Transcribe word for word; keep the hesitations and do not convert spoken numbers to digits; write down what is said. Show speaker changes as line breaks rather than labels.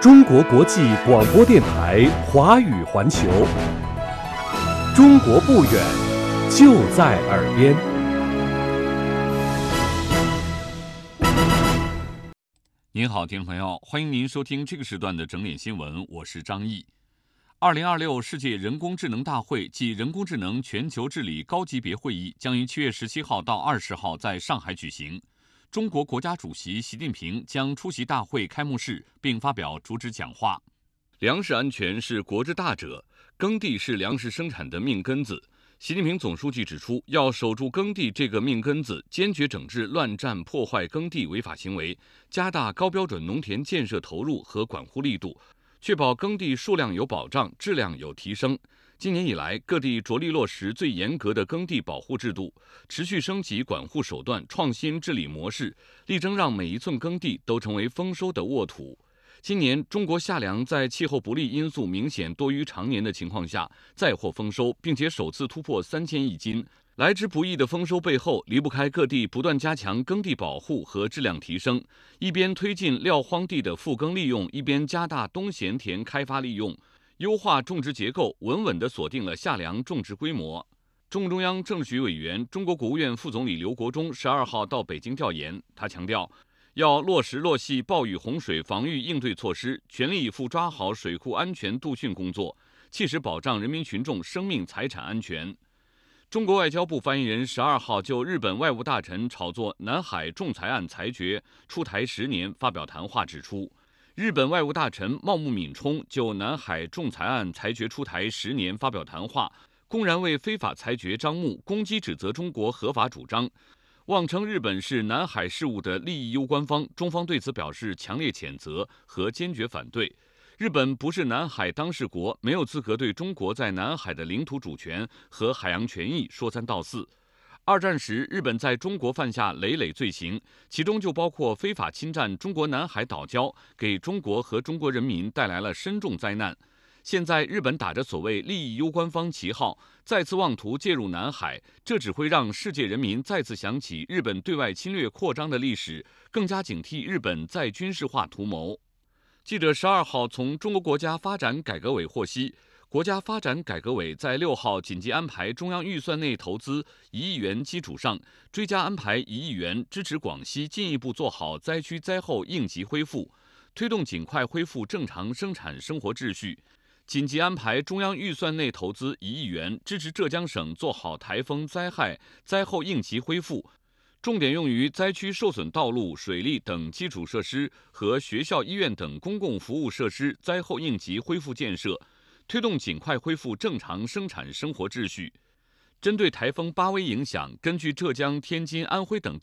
中国国际广播电台华语环球，中国不远，就在耳边。
您好，听众朋友，欢迎您收听这个时段的整点新闻，我是张毅。二零二六世界人工智能大会暨人工智能全球治理高级别会议将于七月十七号到二十号在上海举行。中国国家主席习近平将出席大会开幕式并发表主旨讲话。粮食安全是国之大者，耕地是粮食生产的命根子。习近平总书记指出，要守住耕地这个命根子，坚决整治乱占破坏耕地违法行为，加大高标准农田建设投入和管护力度，确保耕地数量有保障，质量有提升。今年以来，各地着力落实最严格的耕地保护制度，持续升级管护手段，创新治理模式，力争让每一寸耕地都成为丰收的沃土。今年中国夏粮在气候不利因素明显多于常年的情况下再获丰收，并且首次突破三千亿斤。来之不易的丰收背后，离不开各地不断加强耕地保护和质量提升，一边推进撂荒地的复耕利用，一边加大冬闲田开发利用，优化种植结构，稳稳地锁定了夏粮种植规模。中共中央政治局委员、中国国务院副总理刘国中十二号到北京调研，他强调，要落实落细暴雨洪水防御应对措施，全力以赴抓好水库安全度汛工作，切实保障人民群众生命财产安全。中国外交部发言人十二号就日本外务大臣炒作南海仲裁案裁决出台十年发表谈话，指出，日本外务大臣茂木敏充就南海仲裁案裁决出台十年发表谈话，公然为非法裁决张目，攻击指责中国合法主张，妄称日本是南海事务的利益攸关方，中方对此表示强烈谴责和坚决反对。日本不是南海当事国，没有资格对中国在南海的领土主权和海洋权益说三道四。二战时，日本在中国犯下累累罪行，其中就包括非法侵占中国南海岛礁，给中国和中国人民带来了深重灾难。现在日本打着所谓利益攸关方旗号，再次妄图介入南海，这只会让世界人民再次想起日本对外侵略扩张的历史，更加警惕日本再军事化图谋。记者十二号从中国国家发展改革委获悉，国家发展改革委在六号紧急安排中央预算内投资一亿元基础上，追加安排一亿元，支持广西进一步做好灾区灾后应急恢复，推动尽快恢复正常生产生活秩序。紧急安排中央预算内投资一亿元，支持浙江省做好台风灾害灾后应急恢复，重点用于灾区受损道路、水利等基础设施和学校、医院等公共服务设施灾后应急恢复建设，推动尽快恢复正常生产生活秩序。针对台风巴威影响，根据浙江、天津、安徽等